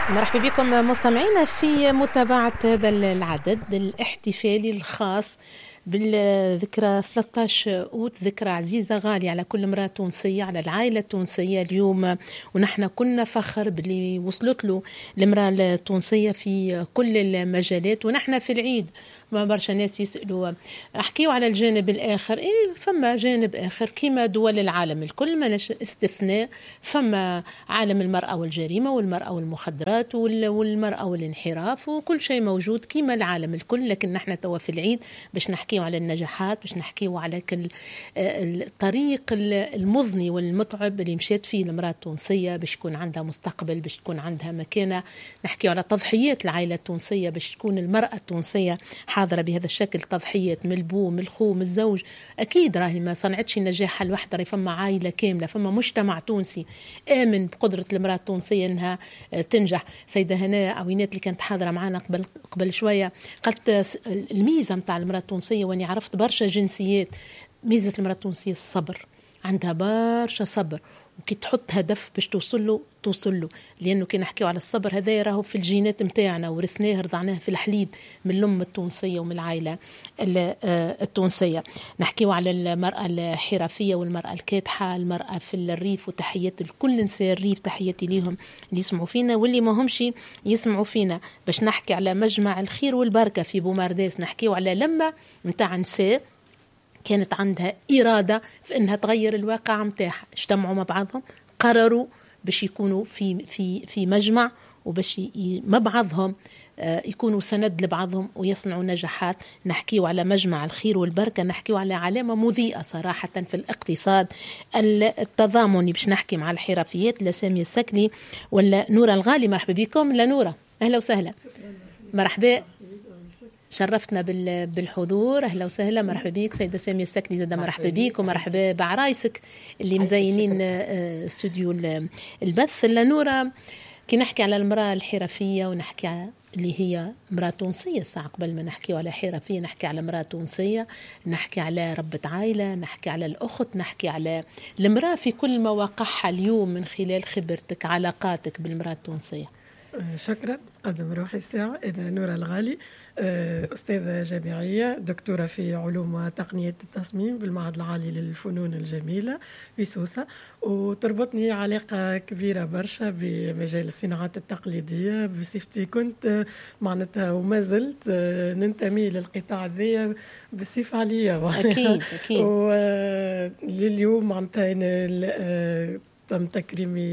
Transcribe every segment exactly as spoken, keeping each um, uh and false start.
مرحبا بكم مستمعينا في متابعة هذا العدد الاحتفالي الخاص بالذكرى ثلاثة عشر أوت، ذكرى عزيزة غالية على كل امرأة تونسية، على العائلة التونسية اليوم. ونحن كنا فخر باللي وصلت له المرأة التونسية في كل المجالات. ونحن في العيد ما برشا ناس يسألوا أحكيوا على الجانب الآخر. إيه، فما جانب آخر كما دول العالم الكل ما نش استثناء. فما عالم المرأة والجريمة والمرأة والمخدرات والمرأة والانحراف وكل شيء موجود كما العالم الكل. لكن نحن توا في العيد باش نحكيوا على النجاحات، باش نحكيوا على كل الطريق المضني والمتعب اللي مشيت فيه المرأة التونسية باش يكون عندها مستقبل، باش تكون عندها مكانة. نحكيوا على تضحيات العائلة التونسية باش تكون المرأة التونسية حاضرة بهذا الشكل، تضحيات من البو من الخو من الزوج. أكيد راهي ما صنعتش النجاح الوحدة، راهي فما عائلة كاملة، فما مجتمع تونسي آمن بقدرة المرأة التونسية أنها تنجح. سيدة هناء عوينات اللي كانت حاضرة معنا قبل قبل شوية قالت الميزة متاع المرأة التونسية، واني عرفت برشا جنسيات، ميزة المرأة التونسية الصبر، عندها برشا صبر، وكي تحط هدف باش توصل له توصل له. لأنه كي نحكيو على الصبر هذا راهو في الجينات متاعنا، ورثناه رضعناه في الحليب من الأم التونسية ومن العائلة التونسية. نحكيو على المرأة الحرفية والمرأة الكادحة، المرأة في الريف، وتحيات لكل نساء الريف، تحياتي ليهم اللي يسمعوا فينا واللي ما همش يسمعوا فينا. باش نحكي على مجمع الخير والبركة في بومارداس، نحكيو على لما متاع نساء كانت عندها إرادة في أنها تغير الواقع متاعها، اجتمعوا مع بعضهم، قرروا باش يكونوا في في في مجمع، وباش مع بعضهم يكونوا سند لبعضهم ويصنعوا نجاحات. نحكيوا على مجمع الخير والبركة، نحكيوا على علامة مضيئة صراحة في الاقتصاد التضامني. باش نحكي مع الحرفيات لسامية السكلي ولا نورة الغالي. مرحبا بكم. لا نورة، أهلا وسهلا. مرحبا، شرفتنا بالحضور. أهلا وسهلا. مرحبا بك سيدة سامية السكني، زادة مرحبا بك، ومرحبا بعرايسك اللي مزينين استوديو البث. لنورة، كي نحكي على المرأة الحرفية ونحكي على اللي هي امرأة تونسية، ساعة قبل ما نحكي على حرفية نحكي على امرأة تونسية، نحكي على ربة عائلة، نحكي على الأخت، نحكي على المرأة في كل مواقعها اليوم من خلال خبرتك علاقاتك بالمرأة التونسية. شكرا. قدم روحي ساعة. أنا نورة الغالي، أستاذة جامعية، دكتورة في علوم وتقنية التصميم بالمعهد العالي للفنون الجميلة في سوسة، وتربطني علاقة كبيرة برشا بمجال الصناعات التقليدية بصفتي كنت معناتها وما زلت ننتمي للقطاع ذي بصفة عالية. أكيد أكيد. ولليوم معناتها تم تكريمي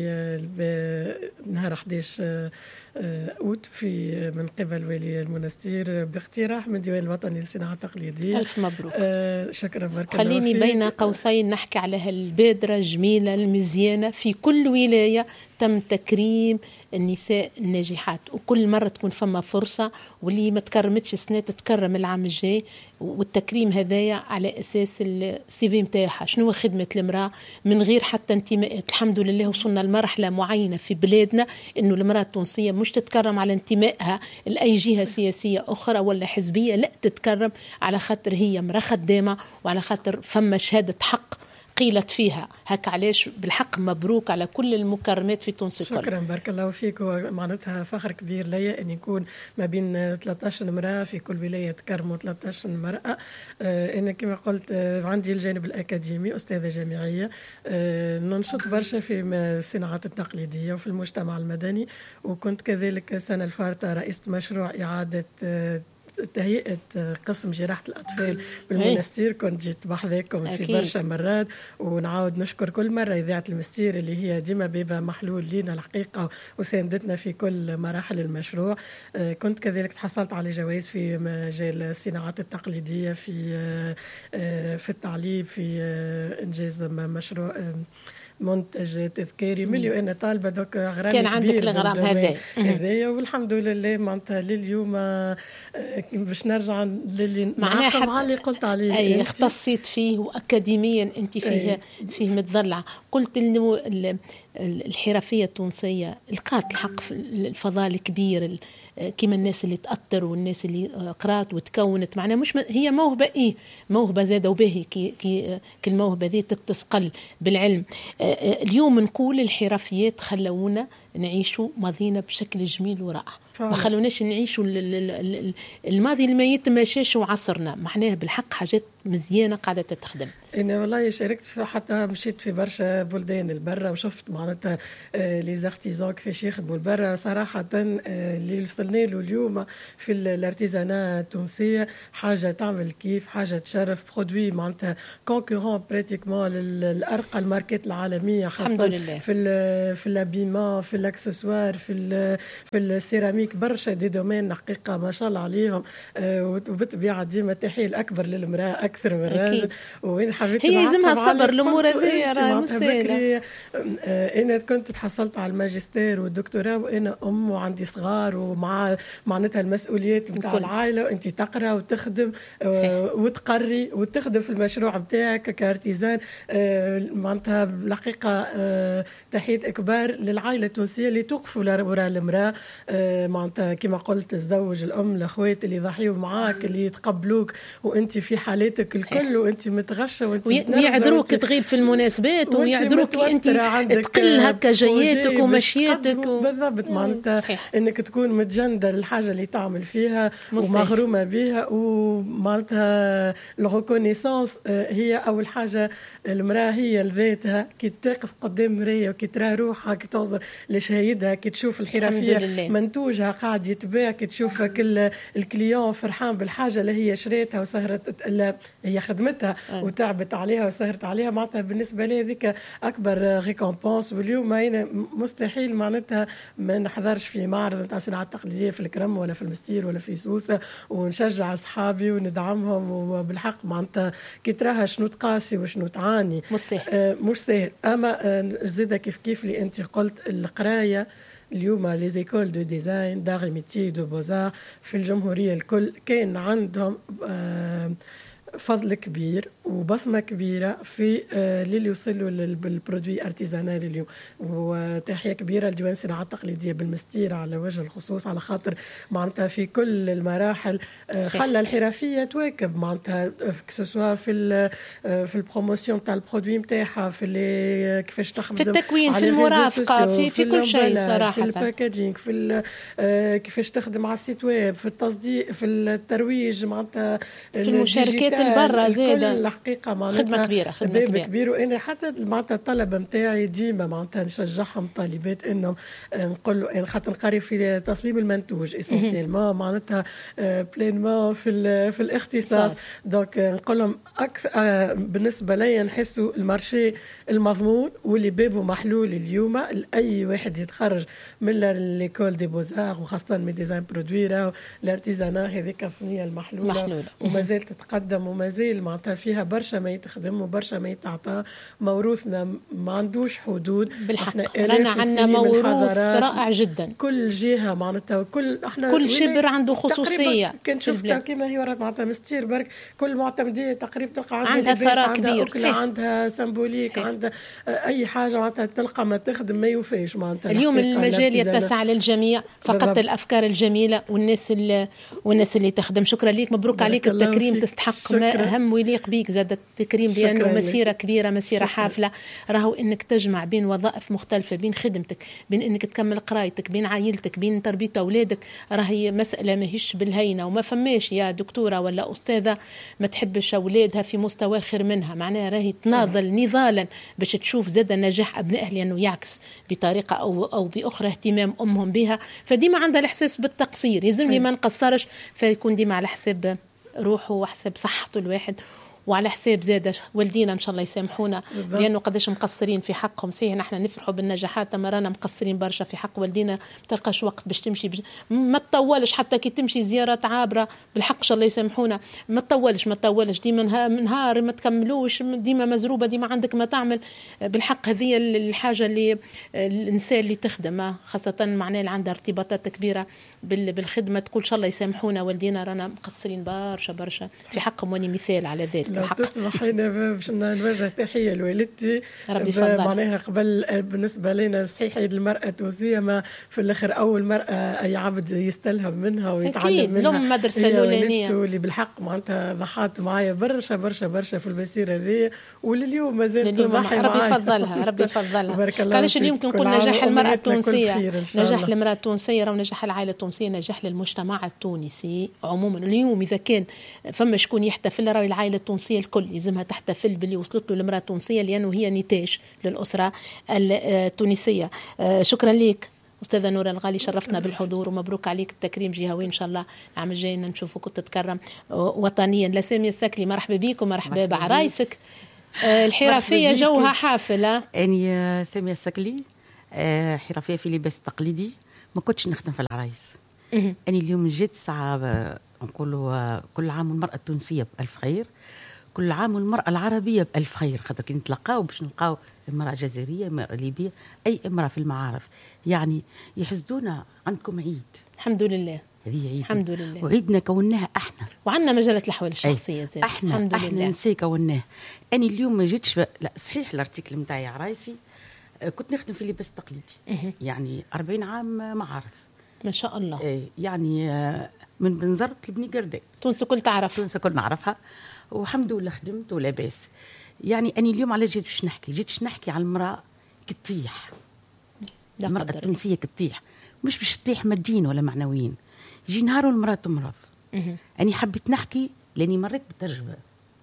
نهار أحد عشر أوت في من قبل والي المنستير باقتراح من الديوان الوطني للصناعة التقليدية. ألف مبروك. آه شكرا بارك. خليني بين قوسين نحكي على هالبادرة الجميلة المزيانة. في كل ولاية تم تكريم النساء الناجحات، وكل مرة تكون فما فرصة، واللي ما تكرمتش السنة تتكرم العام الجاي. والتكريم هذايا على أساس السي في متاعها، شنو خدمة المرأة من غير حتى انتماءات. الحمد لله وصلنا لمرحلة معينة في بلادنا إنه المرأة التونسية مش تتكرم على انتمائها لأي جهة سياسية أخرى ولا حزبية، لا، تتكرم على خاطر هي مرأة خدامة، وعلى خاطر فما شهادة حق قيلت فيها. هك علاش بالحق مبروك على كل المكرمات في تونس الكل. شكرا بارك الله فيك. ومعناتها فخر كبير ليا أن يكون ما بين ثلاثة عشر امرأة في كل ولاية تكرموا ثلاثة عشر مرأة. آه أنا كما قلت آه عندي الجانب الأكاديمي، أستاذة جامعية، آه ننشط برشا في الصناعات التقليدية وفي المجتمع المدني، وكنت كذلك سنة الفارطة رئيسة مشروع إعادة آه تهيئة قسم جراحة الأطفال بالمنستير. كنت جيت بحذاكم في برشا مرات، ونعاود نشكر كل مرة إذاعة المستير اللي هي ديما بيبا محلول لنا الحقيقة وساندتنا في كل مراحل المشروع. كنت كذلك تحصلت على جوائز في مجال الصناعات التقليدية، في في التعليم، في إنجاز مشروع منتج تذكاري مليو. أنا طالبة دوك غرام كان عندك الغرام هذا هذايا، والحمد لله معناتها لليوم باش نرجع للي معناها مع اللي قلت عليه. أي اختصيت فيه وأكاديميا أنت فيه أي. فيه متضلع. قلت إنه الحرفية التونسية لقات الحق في الفضاء الكبير كما الناس اللي تأثر والناس اللي قرات وتكونت. معناها مش هي موهبة، إيه موهبة زادة وباهي كي كي كالموهبة ذي تتسقل بالعلم. اليوم نقول الحرفيات خلونا نعيشوا ماضينا بشكل جميل ورائع، ما خلوناش نعيشوا الماضي اللي ما يتماشاش وعصرنا، معناها بالحق حاجات مزيانة قاعدة تخدم. أنا والله شاركت في حتى مشيت في برشا بلدان البرة وشفت معناتها لي زارتيزان كيفاش يخدموا البرة. صراحة اللي وصلنا له اليوم في الارتيزانا التونسية حاجة تعمل كيف، حاجة تشرف، برودوي معناتها كونكورون براتيكمون الأرقى الماركات العالمية، خاصة في ال في الابيما، في الاكسسوار، في ال في السيراميك، برشا دي دومين حقيقة ما شاء الله عليهم. وبالطبيعة ديما تحية الأكبر للمرأة أكثر من الرجل. وين هي يلزمها صبر، الامور هذه راه مسهله. انا كنت تحصلت على الماجستير والدكتوراه وانا ام وعندي صغار ومع معناتها المسؤوليات نتاع العائله، وانت تقرا وتخدم وتقري وتخدم في المشروع نتاعك كارتيزان. معناتها بالحقيقه تحيه اكبر للعائله التونسيه اللي توقفوا وراء المراه، معناتها كما قلت الزوج، الام، الاخوات اللي يضحيوا معاك، اللي يتقبلوك وانت في حالاتك الكل وانت متغشة ويعذروك تغيب في المناسبات، ويعذروك انت تقل هكا جياتك ومشياتك و... بالضبط. معناتها انك تكون متجندة للحاجة اللي تعمل فيها مصيح. ومغرومة بها. ومعناتها الريكونيسانس هي اول حاجة. المرأة هي لذاتها كي تقف قدام مراية وكي ترى روحها، كي تنظر لشهيدها، كي تشوف الحرفية منتوجها قاعد يتباع، كي تشوف كل الكليون فرحان بالحاجة اللي هي شريتها وسهرت هي خدمتها أه. وتعبت عليها وسهرت عليها، معناتها بالنسبة لي ذيك أكبر ريكompense. واليوم هنا مستحيل معناتها ما نحضرش في معرض نتاع الصناعات التقليدية في الكرم ولا في المستير ولا في سوسة ونشجع أصحابي وندعمهم. وبالحق معناتها كي تراها شنو تقاسي وشنو تعاني مش سهل. آه مش سهل. أما آه زيدا كيف كيف اللي أنت قلت القراية اليوم لي زيكول دو ديزاين داغ ميتي دو بوزار في الجمهورية الكل كان عندهم آه فضل كبير وبصمة كبيرة في اللي يوصلوا بالبرودوي ارتيزانال اليوم. وتحية كبيرة لديوان الصناعات التقليدية بالمستير على وجه الخصوص، على خاطر معناتها في كل المراحل خلى الحرفية تواكب معناتها كسوسوا في في البروموسيون تاع البرودوي نتاعها، في اللي كيفاش تخدم في التكوين، في المرافقة، في في كل شيء صراحة، في الباكاجينج، في كيفاش تخدم على السيت ويب، في التصديق، في الترويج، معناتها في المشاركات البرة زيادة. الحقيقة معناتها خدمة كبيرة، خدمة كبيرة. كبير. وأنا حتى معناتها الطلبة متاعي ديما معناتها نشجعهم طالبات إنهم نقول له خاطر نقري في تصميم المنتوج إسنسيلمون معناتها بلينمون في في الاختصاص. دونك نقول لهم أكثر بالنسبة لي نحسوا المارشي المضمون واللي بابه محلول اليوم لأي واحد يتخرج من ليكول دي بوزار، وخاصة من ديزاين برودوي الارتيزانا هذيك الفنية المحلولة محلولة. وما زالت تتقدم وما زال معناتها فيها برشا ما يتخدم وبرشا ما يتعطى. موروثنا ما عندوش حدود. بالحق رانا عندنا موروث رائع جدا. كل جهة معناتها كل احنا كل شبر عنده خصوصية. كان شفتها كما هي ورات معناتها مستير برك كل معتمدية تقريبا تلقى عندها, عندها ثراء كبير، عندها, عندها سمبوليك، عندها أي حاجة معناتها تلقى ما تخدم ما يوفيش. معناتها اليوم المجال يتسع للجميع، فقط بالضبط. الأفكار الجميلة والناس اللي والناس اللي تخدم. شكرا ليك، مبروك عليك التكريم، تستحق ما أهم ويليق بيك زاد التكريم، لأنه مسيرة كبيرة، مسيرة شكرا. حافلة. راهو إنك تجمع بين وظائف مختلفة، بين خدمتك، بين إنك تكمل قرايتك، بين عائلتك، بين تربية أولادك، راهي مسألة ماهيش بالهينة. وما فماش يا دكتورة ولا أستاذة ما تحبش أولادها في مستوى خير منها، معناها راهي تناضل نضالا باش تشوف زاد نجاح أبنائها، لأنه يعكس بطريقة أو أو بأخرى اهتمام أمهم بها. فديما عندها الإحساس بالتقصير، يلزمني ما نقصرش، فيكون ديما على حساب روحه وحساب صحته الواحد، وعلى حساب زادة والدينا إن شاء الله يسامحونا بالضبط. لأنه قداش مقصرين في حقهم. صحيح نحن نفرحوا بالنجاحات، أما رانا مقصرين برشا في حق والدينا. تلقاش وقت باش تمشي بش... ما تطولش حتى كي تمشي زيارة عابرة، بالحق إن شاء الله يسامحونا، ما تطولش ما تطولش ديما نهار ما تكملوش، ديما مزروبة، ديما عندك ما تعمل. بالحق هذه الحاجة اللي الإنسان اللي تخدم خاصة معناه اللي عندها ارتباطات كبيرة بالخدمة تقول إن شاء الله يسامحونا والدينا، رانا مقصرين برشا برشا في حقهم، واني مثال على ذلك. الحق. تسمح لنا باش نوجه تحيه لوالدتي معناها قبل بالنسبه لنا صحيح عيد المراه التونسيه ما في الاخر اول مراه اي عبد يستلهم منها ويتعلم منها لهم مدرسه الاولانيه اللي بالحق معناتها ضحات معايا برشا برشا برشا في المسيره هذه ولليوم مازال تضحي ربي يفضلها ربي يفضلها. كانش اليوم كنقول نجاح المراه التونسيه نجاح المراه التونسيه راه نجاح العائله التونسيه نجاح للمجتمع التونسي عموما. اليوم اذا كان فما شكون يحتفل راهي العائله التونسيه الكل لازمها تحتفل باللي وصلت له المراه التونسيه لانه هي نتاج للاسره التونسيه. شكرا لك أستاذة نورة الغالي شرفتنا بالحضور ومبروك عليك التكريم جهوي إن شاء الله العام الجاي نشوفك تتكرم وطنيا. لسامية السكلي مرحبا بيك ومرحبا بعرايسك الحرفية جوها حافلة. أنا سامية السكلي حرفية في لباس تقليدي ما كنتش نخدم في العرايس. أنا اليوم جيت ساعة نقولوا كل عام المرأة التونسية بألف خير كل عام والمرأة العربية بألف خير خاطر كي نتلقاو باش نلقاو امرأة جزائرية امرأة ليبية أي امرأة في المعارف يعني يحسدونا عندكم عيد. الحمد لله هذه عيد الحمد لله وعيدنا كوناها احنا وعندنا مجلة الأحوال الشخصية زي احنا الحمد احنا لله. نسي كوناه. أنا اليوم ما جيتش ب... لا صحيح الارتيكل نتاعي عرايسي كنت نخدم في لباس تقليدي يعني أربعين عام معارف ما شاء الله. يعني من بنزرت لبني قرداء تونس كل تعرف تونس كل نعرفها والحمد لله خدمت ولا باس. يعني أنا اليوم على جيت باش نحكي جيتش نحكي على المرأة كتطيح المرأة التونسية كتطيح مش باش تطيح ماديين ولا معنويين يجي نهار والمرأة تمرض. أنا حبيت نحكي لأني مريت بالتجربة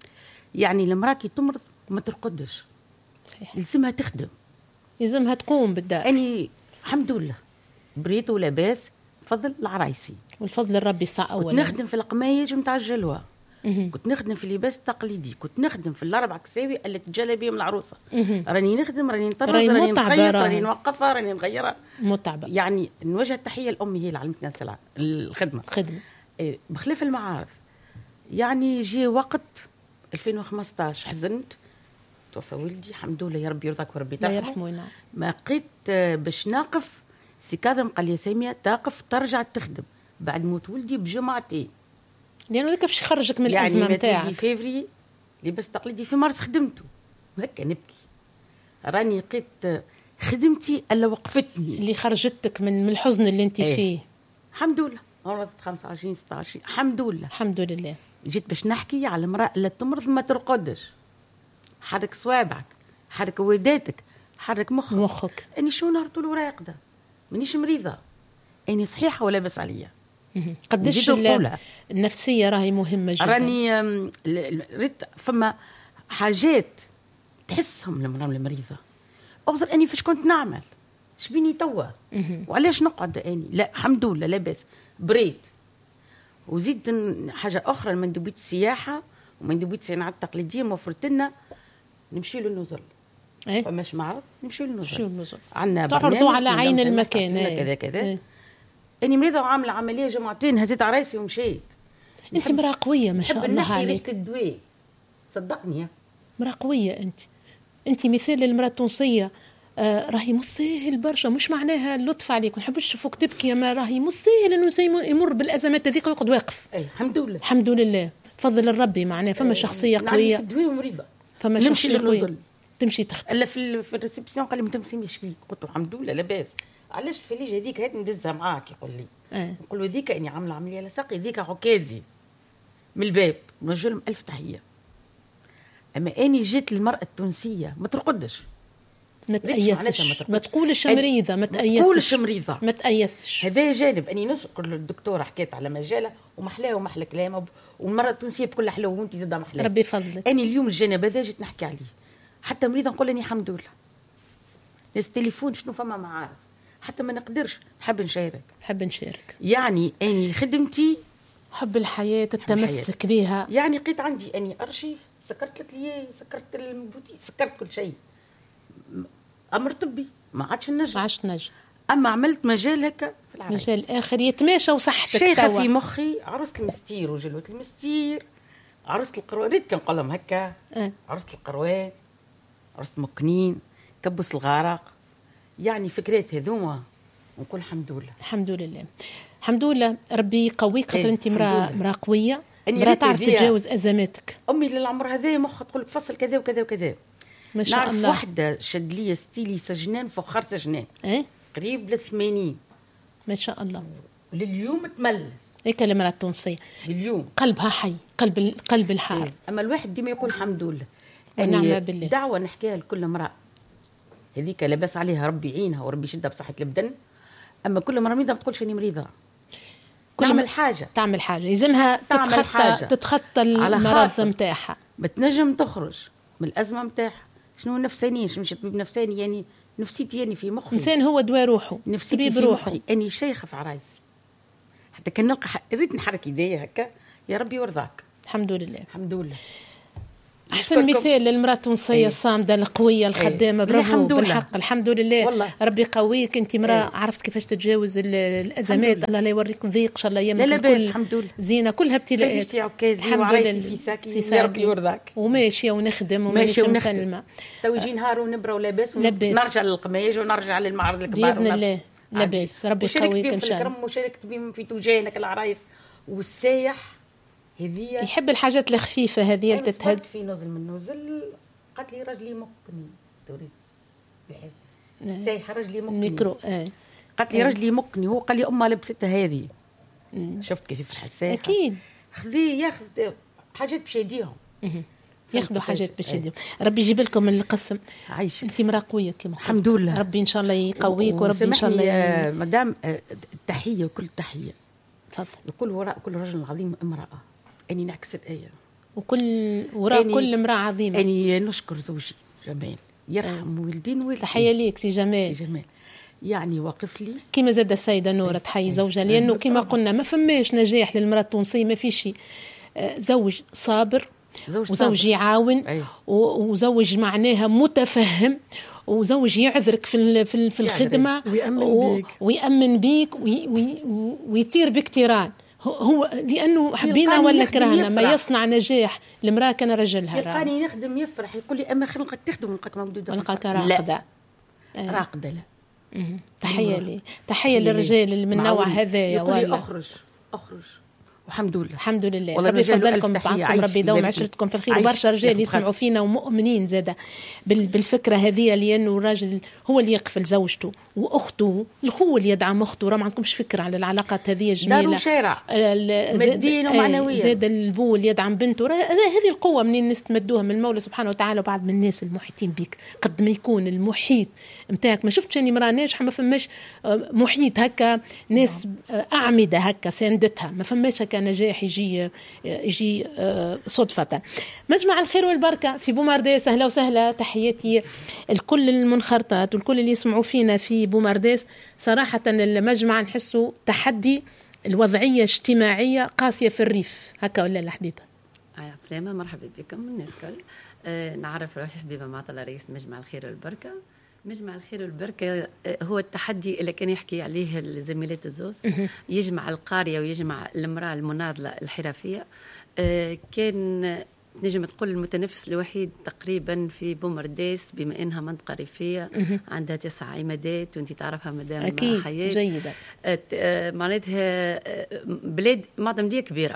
يعني المرأة كي تمرض ما ترقدش لازمها تخدم لازمها تقوم بالدار. أنا الحمد لله بريت ولا باس فضل العرايسي والفضل الربي ساعة أولا. كنت نخدم في القمايج متاع الجلوة كنت نخدم في اللباس التقليدي كنت نخدم في الاربع كساوي اللي تجلى بهم العروسه. راني نخدم راني نطرز راني نخيط راني نوقفها راني نغيرها متعبه. يعني نوجه التحيه لامي هي اللي علمتنا السلعه الخدمه خدمه إيه بخلاف المعارف. يعني جي وقت ألفين وخمسطاش حزنت توفى ولدي الحمد لله يا ربي يرضاك وربي يرحمه. نعم ما لقيت باش ناقف سي كاظم قال لي ساميه تاقف ترجع تخدم بعد موت ولدي بجمعتين لأنه ذاك باش يخرجك من يعني الأزمة نتاعك. يعني فيفري لباس تقليدي في مارس خدمته هكا نبكي راني لقيت خدمتي الا وقفتني اللي خرجتك من الحزن اللي انت ايه. فيه الحمد لله مرضت خمسة وعشرين ستة عشر الحمد لله الحمد لله. جيت باش نحكي على المرأة اللي تمرض ما ترقدش حرك صوابعك حرك وداتك حرك مخك مخك اني شو نهار طول راقده مانيش مريضه اني صحيحه ولا بس عليا. قديش النفسيه راهي مهمه جدا. راني ريت فما حاجات تحسهم المراه المريضه اغزر اني فاش كنت نعمل شبيني توا وعلاش نقعد اني لا الحمد لله لاباس بريد. وزيد حاجه اخرى من دوبيت السياحه ومن دوبيت صناعات تقليديه موفرت لنا نمشي للنزل ايه فماش معرض نمشي للنزل نمشي للنزل عندنا تعرضوا على عين المكان ايه. كذا كذا ايه. اني مريضه وعامله عمليه جمعتين هزيت عرايسي ومشيت. انت مراه قويه ما شاء الله عليك. الدواء صدقني مراه قويه انت انت مثال للمراه التونسيه. آه راهي مش ساهل برشا مش معناها اللطف عليك ما نحبش نشوفك تبكي ما راهي مش ساهل انه زي يمر بالازمات هذيك ويقعد واقف. اي الحمد لله الحمد لله فضل الربي معناه فما شخصيه قويه في الدواء مريضه فما شخصيه قويه تمشي تخدم. الا في في الريسبسيون قال لي انت مسمي شبيك قلت له الحمد لله لاباس علاش الفليجه هذيك هات ندزها معاك يقول لي أه. نقول له ذيك اني عامله عمليه على ساقي ذيك عكازي من الباب نوجه لهم الف تحيه. اما اني جيت للمراه التونسيه ما ترقدش ما تأيسش ما تقولش مريضه ما تأيسش ما تقولش مريضه ما تأيسش. هذا جانب اني نشكر الدكتوره حكيت على مجالها ومحلاه ومحلى كلامها والمراه التونسيه بكل حلوه وانت زاده محلاه ربي يفضلك. اني اليوم الجانب هذا جيت نحكي عليه حتى مريضه نقول اني الحمد لله ناس تليفون شنو فما معارف حتى ما نقدرش نحب نشارك نحب نشارك يعني اني خدمتي حب الحياه التمسك بها. يعني لقيت عندي اني ارشيف سكرت لك لي سكرت البوتي سكرت كل شيء امر طبي ما عادش نجم ما عادش نجم. اما عملت مجال هكا في العرايس مجال اخر يتماشى وصحتك شيخه في مخي عروسه المستير وجلوه المستير عروسه القروان ريت كنقول لهم هكا أه. عروسه القروان عروسه مكنين كبس الغرق يعني فكرات هذوما ونقول الحمد لله الحمد لله الحمد لله ربي يقويك خاطر انت مراه مراه قويه مرا تعرف تتجاوز ازماتك. امي للعمر هذا مخ تقول لك فصل كذا وكذا وكذا. ما شاء نعرف الله. وحده شد لي ستيلي سجنان فخر سجنان ايه قريب للثمانين. ما شاء الله. لليوم تملس هيك المرأة التونسية لليوم قلبها حي، قلب قلب الحار. إيه. اما الواحد ديما يقول الحمد لله. ونعم بالله. دعوه نحكيها لكل امراه هذيك لاباس عليها ربي يعينها وربي يشدها بصحه البدن. اما كل مرة مريضه ما تقولش اني مريضه. كل تعمل م... حاجه تعمل حاجه يلزمها تتخطى حاجة. تتخطى المرض نتاعها. بتنجم تخرج من الازمه نتاعها. شنو نفساني مش طبيب نفساني يعني نفسيتي يعني في مخي. انسان هو دواء روحه، نفسيتي في روحي. اني شيخه في عرايسي حتى كان نلقى ح... ريت نحرك يديا هكا يا ربي يرضاك. الحمد لله الحمد لله. احسن مثال للمراه التونسيه أيه. الصامده القويه الخدامه. أيه. برافو الحمد بالحق لله. الحمد لله والله. ربي يقويك. انت مراه أيه. عرفت كيفاش تتجاوز الازمات. الله لا يوريكم ضيق ان شاء الله ايامك لا لا بس الكل الحمد لله زينه كلها ابتلاءات. الحمد لله في ساكي يا ربي يرضاك. وماشيه ونخدم وماشيه مسلمه. تو يجي نهار ونبرا ولاباس ونرجع للقمايج ونرجع للمعرض الكبار باذن الله. لاباس ربي يقويك ان شاء الله. وشاركت بهم في توجيهك العرايس والسايح هذه يحب الحاجات الخفيفه هذه اللي تتهد في نزل من نزل. قالت لي راجلي مكني تريد السايح راجلي مكني ميكرو. اه قالت لي راجلي مكني. هو قال لي امها لبستها هذه. شفت كيف حساها. اكيد خذي ياخذ حاجات باش يديهم ياخذوا حاجات باش يديهم. ربي يجيب لكم من القسم. عايشك انت مراه قويه كما الحمد لله. ربي ان شاء الله يقويك وربي ان شاء الله ي... مدام التحيه وكل تحيه. تفضل. وكل وراء كل رجل عظيم امراه. اني نعكس الايه. وكل وراء أني كل امراه عظيمه. اني نشكر زوجي جمال يرحم والدين والدين. تحيه ليك سي جمال. سي جمال يعني واقف لي كما زاد السيده نوره تحيي زوجها. لانه كما قلنا ما فماش نجاح للمراه التونسيه ما فيش زوج صابر زوج وزوج يعاون. أيه. وزوج معناها متفهم وزوج يعذرك في في, في الخدمه ويأمن و... بيك ويأمن بيك وي... وي... ويطير بك تيران. هو لانه حبينا ولا كرهنا ما يصنع نجاح المراه كان رجلها. يلقاني نخدم يفرح يقول لي اما خلقك تخدم ونلقاك موجوده ونلقاك راقده. آه. راقده لا. تحيه لي تحيه للرجال اللي من نوع هذايا. ولا اخرج اخرج والحمد لله. الحمد لله. ربي يفضلكم بعضكم ربي يدوم عشرتكم في الخير. وبرشا رجال يسمعوا فينا ومؤمنين زاده بالفكره هذه لانه الراجل هو اللي يقفل زوجته واخته. الخو اللي يدعم اخته. راه ما عندكمش فكره على العلاقات هذه جميله. دار وشارع ماديا ومعنويا. زاد البو اللي يدعم بنته. هذه القوه منين نستمدوها من المولى سبحانه وتعالى وبعض من الناس المحيطين بك. قد ما يكون المحيط نتاعك ما شفتش اني مراه ناجحه ما فماش محيط هكا ناس اعمده هكا ساندتها. ما فماش هكا نجاح يجي يجي صدفه. مجمع الخير والبركه في بومارديس. اهلا وسهلا. تحياتي لكل المنخرطات والكل اللي يسمعوا فينا في بومارديس. صراحه المجمع نحسه تحدي الوضعيه اجتماعيه قاسيه في الريف هكا ولا لا حبيبه؟ آه سلامة مرحبا بكم الناس كل. آه نعرف روحي حبيبه معطله رئيس مجمع الخير والبركه. مجمع الخير والبركة هو التحدي اللي كان يحكي عليه الزميلات الزوز. يجمع القارية ويجمع المرأة المناضلة الحرفية. كان نجم تقول المتنفس الوحيد تقريبا في بومرديس بما انها منطقة ريفية عندها تسع عمادات وانت تعرفها مدام أكيد حياة جيدة. معناتها بلاد معتمدية كبيرة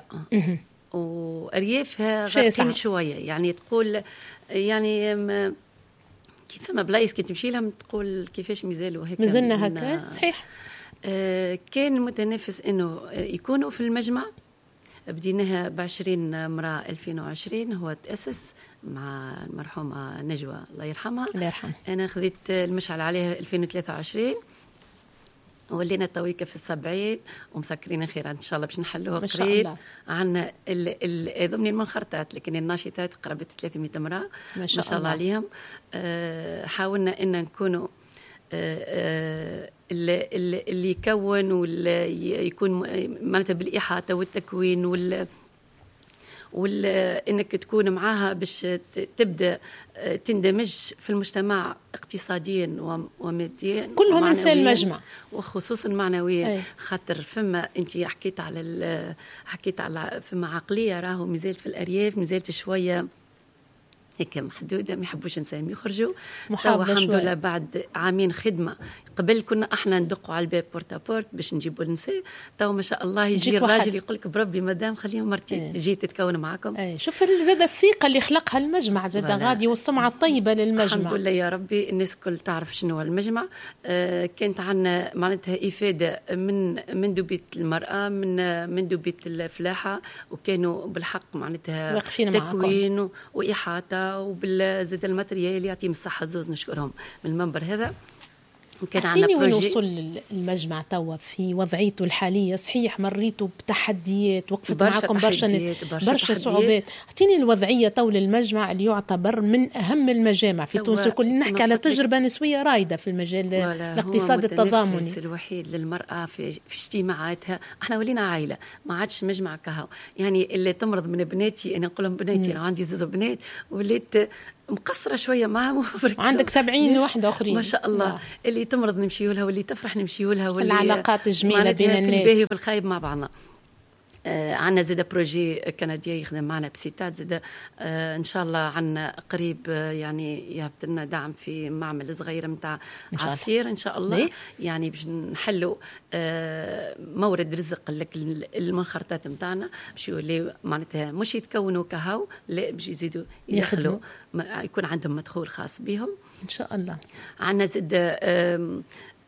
وأريافها غارقين شوية. يعني تقول يعني كيف ما بلايص كي تمشي لهم تقول كيفاش مازالوا هيك مازلنا هكا صحيح. آه كان متنافس انه يكونوا في المجمع. بديناها بعشرين امرأة ألفين وعشرين. هو تأسس مع المرحومة نجوى الله يرحمها. الله يرحمها. أنا خذيت المشعل عليها ألفين وثلاثة وعشرين ولينا تويكة في السبعين ومسكرين خير إن شاء الله باش نحلوها قريب. عنا ضمن المنخرطات لكن الناشطات قرابة ثلاثمائة امرأة ما شاء, ما شاء الله عليهم. أه حاولنا أن نكونوا أه اللي, اللي يكون واللي يكون معناتها بالإحاطة والتكوين وال وانك تكون معاها باش تبدا تندمج في المجتمع اقتصاديا وماديا كلهم انسان المجمع وخصوصا معنويا. خاطر فما انت حكيت على حكيت على فما عقليه راهو مازال في الارياف مازالت شويه هيك محدوده، ما يحبوش نساهم يخرجوا. توا الحمد لله بعد عامين خدمه، قبل كنا احنا ندقوا على الباب بورتا بورت باش نجيبوا النساء، توا ما شاء الله يجي الراجل يقول لك بربي مدام خليهم مرتي ايه. تجي تتكون معاكم. ايه. شوف زاد الثقه اللي خلقها المجمع زاد غادي، والسمعه الطيبه للمجمع. الحمد لله يا ربي، الناس كل تعرف شنو هو المجمع. آه كانت عندنا معناتها افاده من من دوبيه المراه، من من دوبيه الفلاحه، وكانوا بالحق معناتها تكوين واحاطه وبالزاد الماتريال يعطيهم الصحه زوز، نشكرهم من المنبر هذا. كان عندنا بروجي. وين وصل المجمع توا في وضعيته الحاليه؟ صحيح مريتوا بتحديات، وقفت برشا معكم برشا برشا, برشا صعوبات. اعطيني الوضعيه تو للمجمع اللي يعتبر من اهم المجامع في تونس الكل. نحكي على تجربه نسويه رائده في المجال الاقتصاد التضامني الوحيد للمراه في في اجتماعاتها. احنا ولينا عائله، ما عادش مجمع كهو. يعني اللي تمرض من بناتي انا نقول لهم بناتي، انا عندي زوز بنات وليت مقصرة شوية معهم. عندك سبعين وحدة أخرين ما شاء الله. لا. اللي تمرض نمشيوا لها، واللي تفرح نمشيوا لها، واللي العلاقات الجميلة بين الناس في الباهي والخايب مع بعضنا. آه عنا زيدا بروجي كندي يخدم معنا بسيتات زيدا. آه إن شاء الله عنا قريب آه يعني يهبط لنا دعم في معمل صغير متاع عصير إن شاء الله. ليه؟ يعني باش نحلوا آه مورد رزق لك المنخرطات متاعنا، باش يولي معناتها مش يتكونوا كهو، لا باش يزيدوا يدخلوا، يكون عندهم مدخول خاص بهم إن شاء الله. عنا زيدا آه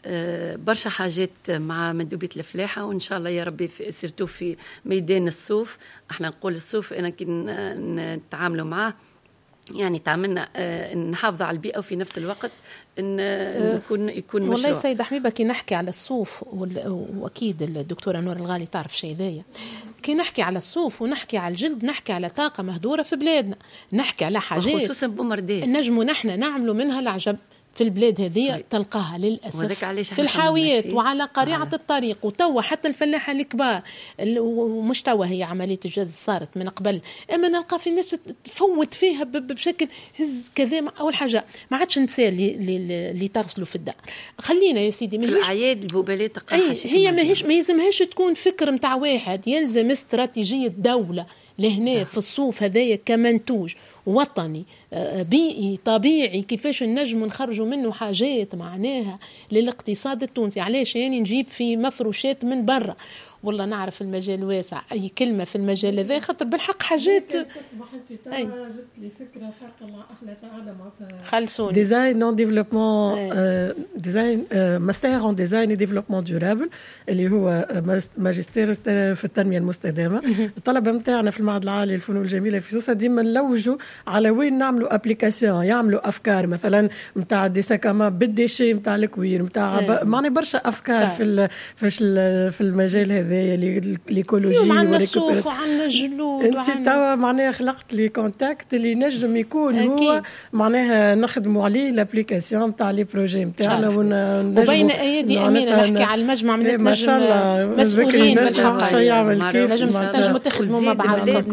أه برشا حاجات مع مندوبية الفلاحة، وإن شاء الله يا ربي سيرتو في ميدان الصوف. احنا نقول الصوف أنا كي نتعاملوا معاه يعني تعاملنا أه نحافظ على البيئة، وفي نفس الوقت ان يكون يكون مشروع. والله سيدة حبيبة كي نحكي على الصوف، واكيد الدكتورة نور الغالي تعرف شيء ذايا، كي نحكي على الصوف ونحكي على الجلد نحكي على طاقة مهدورة في بلادنا، نحكي على حاجات خصوصا بومرداس نجموا نحن نعملوا منها العجب في البلاد هذه. طيب. تلقاها للأسف في الحاويات وعلى قريعة آه. الطريق. وتوا حتى الفلاحة الكبار، ومش توا هي عملية الجز صارت من قبل، أما نلقى في الناس تفوت فيها بشكل هز كذا. أول حاجة ما عادش نسال اللي, اللي تغسلوا في الدار. خلينا يا سيدي في الأعياد البوبالات أي هي ما هيش ما يلزمهاش تكون فكر متاع واحد، يلزم استراتيجية دولة لهنا. آه. في الصوف هذايا كمنتوج وطني بيئي طبيعي، كيفاش نجم نخرجوا منه حاجات معناها للاقتصاد التونسي. علاش يعني نجيب في مفروشات من برا؟ والله نعرف المجال واسع، اي كلمه في المجال هذا خاطر بالحق حاجات. تصبح انت تا جبت لي فكره حق احنا تعالى معناتها خلصوني ديزاين نون ديفلوبمون، ديزاين ماستر اون ديزاين ديفلوبمون ديورابل اللي هو ماجستير في التنميه المستدامه. الطلبه نتاعنا في المعهد العالي للفنون الجميله في سوسه ديما نلوجوا على وين نعملوا ابليكاسيون، يعملوا افكار مثلا نتاع دي ساكاما بالديشي نتاع الكوير نتاع معناها برشا افكار في في المجال هذا الايكولوجي والريكوبيراسيون وعندنا الجلود. انت توا معناها خلقت لي كونتاكت اللي نجم يكون أكيد. هو معناها نخدموا عليه الابليكاسيون تاع لي بروجي نتاعنا وبين ايدي امينه نحكي على المجمع من الناس. ما شاء الله مسؤولين بالحق يعمل كيف نجم تخدموا مع بعضكم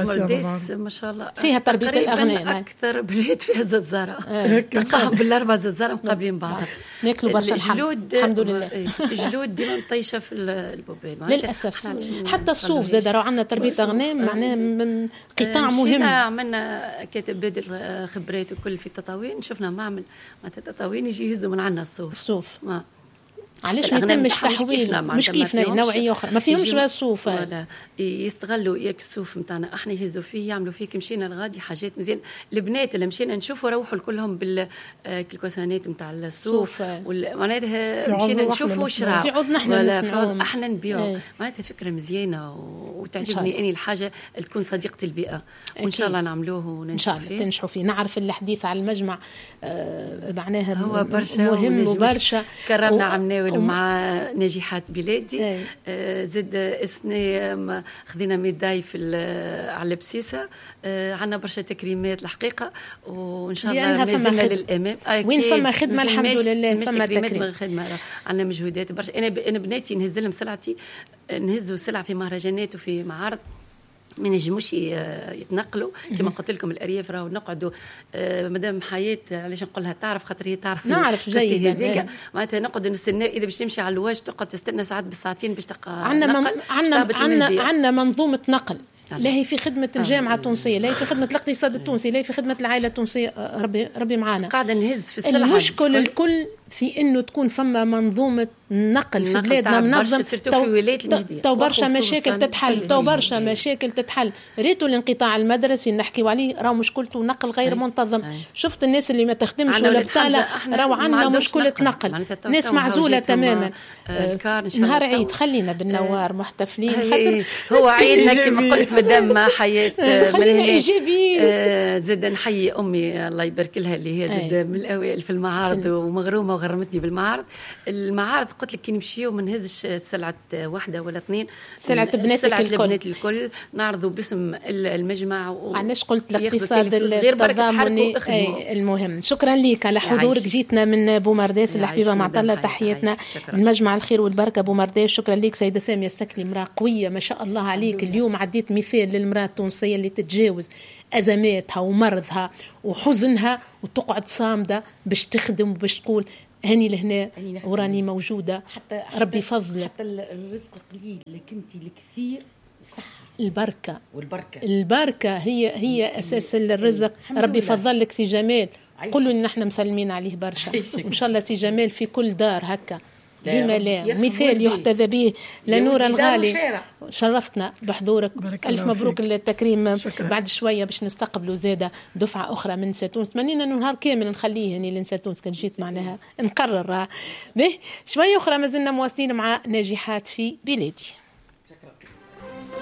ما شاء الله. فيها تربيه الاغنام اكثر بلاد فيها ززاره تلقاهم بالاربع ززاره مقابلين بعض، ناكلوا برشا الجلود الحمد لله. الجلود ديما مطيشه في البوبين للاسف. حتى الصوف زاد راه عندنا تربيه اغنام معناه من قطاع مهم. عملنا كاتب بادر خبرات وكل في التطاوين، شفنا معمل معناتها التطاوين يجي يهزوا من عندنا الصوف الصوف ما علاش ما يتمش تحويل مش كيفنا نوعيه اخرى ما فيهمش بس الصوف ولا يستغلوا ياك الصوف نتاعنا احنا يهزوا فيه يعملوا فيه. كي مشينا لغادي حاجات مزيان. البنات اللي مشينا نشوفوا روحوا كلهم بالكلكوسانات نتاع الصوف معناتها مشينا نشوفوا شراء في عوضنا احنا احنا نبيعوا معناتها فكره مزيانه وتعجبني اني الحاجه تكون صديقه البيئه وان شاء الله نعملوه وننجحوا فيه. تنجحوا فيه. نعرف الحديث على المجمع آه معناها هو برشا مهم وبرشا كرمنا عمناول مع ناجحات بلادي. آه زد السنه خذينا ميداي في على بسيسه. آه عندنا برشا تكريمات الحقيقه وان شاء الله مازلنا للامام. وين فما خدمه الحمد لله فما تكريم خدمه عندنا مجهودات برشا. انا انا بناتي نهز لهم سلعتي نهزوا سلع في مهرجانات وفي معارض ما نجموش يتنقلوا كما قلت لكم. الارياف راهو نقعدوا مدام حياه علاش نقولها تعرف خاطر هي تعرف نعرف جيد هذيك معناتها نقعدوا نستنى اذا باش تمشي على الواج تقعد تستنى ساعات بالساعتين باش تلقى عندنا عندنا عندنا عندنا منظومه نقل لا هي في خدمة الجامعة التونسية، لا هي في خدمة الاقتصاد التونسي، لا هي في خدمة العائلة التونسية. ربي ربي معانا. قاعدة نهز في السلعة. المشكل الكل في انه تكون فما منظومه نقل في بلادنا منظم. تو برشا مشاكل تتحل، تو برشا مشاكل تتحل. ريتو الانقطاع المدرسي نحكيو عليه راهو مشكلته نقل غير أي. منتظم. أي. شفت الناس اللي ما تخدمش ولا بتاله راهو عندنا مشكله نقل, نقل. ناس معزوله تماما. آه نهار عيد خلينا بالنوار آه. محتفلين خاطر هو عيدنا كما قلت مدام حياه من هنا. زاد نحيي امي الله يبارك لها اللي هي زاد من الاوائل في المعارض ومغرومه وغرمتني بالمعارض. المعارض قلت لك كي نمشيو ما نهزش سلعه واحده ولا اثنين، سلعه بناتك الكل. البنات الكل نعرضوا باسم المجمع. وعلاش قلت الاقتصاد التضامني المهم. شكرا لك على حضورك. جيتنا من بومرداس الحبيبه معطله، تحياتنا المجمع الخير والبركه بومرداس. شكرا لك سيده ساميه السكلي، امراه قويه ما شاء الله عليك. اليوم عديت مثال للمراه التونسيه اللي تتجاوز ازماتها ومرضها وحزنها وتقعد صامده باش تخدم وباش تقول هاني لهنا وراني موجودة. حتى ربي فضلك. حتى الرزق قليل لكن الكثير صح. البركة والبركة البركة هي هي أساس الرزق. ربي فضلك سي جمال، قولوا إن احنا مسلمين عليه برشا. وإن شاء الله سي جمال في كل دار هكا لما لا مثال يحتذى به. لنور الغالي شرفتنا بحضورك، ألف مبروك التكريم. بعد شوية باش نستقبلوا زادة دفعة أخرى من نساء تونس. تمنينا أنه نهار كامل نخليه يعني لنساء تونس كان جيت معناها نقرر به. شوية أخرى ما زلنا مواصلين مع ناجحات في بلادي.